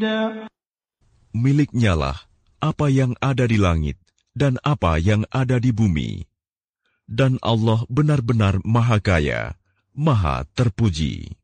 مجيدا. Miliknya lah apa yang ada di langit dan apa yang ada di bumi. Dan Allah benar-benar Maha Kaya, Maha Terpuji.